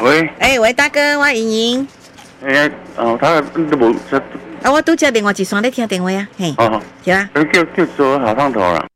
喂， 喂，大哥，我莹莹。 他都无， 我拄接电话一线咧听电话啊，嘿， 哦， 是啊。 叫做下趟头啦。